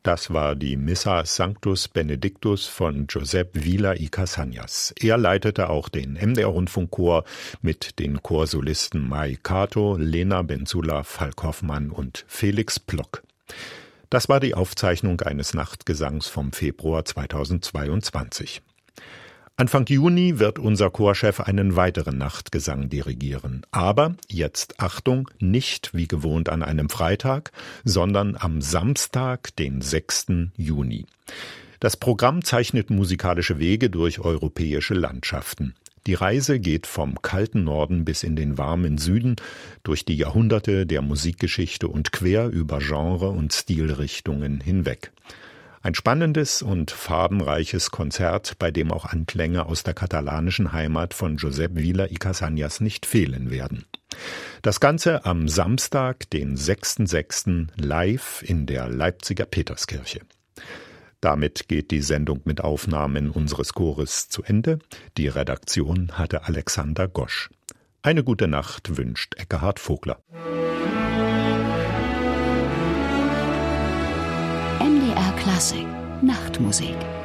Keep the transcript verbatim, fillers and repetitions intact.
Das war die Missa Sanctus Benedictus von Giuseppe Villa y Casañas. Er leitete auch den M D R-Rundfunkchor mit den Chorsolisten Mai Cato, Lena Benzula, Falk Hoffmann und Felix Plock. Das war die Aufzeichnung eines Nachtgesangs vom Februar zweitausendzweiundzwanzig. Anfang Juni wird unser Chorchef einen weiteren Nachtgesang dirigieren. Aber, jetzt Achtung, nicht wie gewohnt an einem Freitag, sondern am Samstag, den sechsten Juni. Das Programm zeichnet musikalische Wege durch europäische Landschaften. Die Reise geht vom kalten Norden bis in den warmen Süden, durch die Jahrhunderte der Musikgeschichte und quer über Genre und Stilrichtungen hinweg. Ein spannendes und farbenreiches Konzert, bei dem auch Anklänge aus der katalanischen Heimat von Giuseppe Villa y Casañas nicht fehlen werden. Das Ganze am Samstag, den sechsten sechsten live in der Leipziger Peterskirche. Damit geht die Sendung mit Aufnahmen unseres Chores zu Ende. Die Redaktion hatte Alexander Gosch. Eine gute Nacht wünscht Ekkehard Vogler. M D R Klassik Nachtmusik.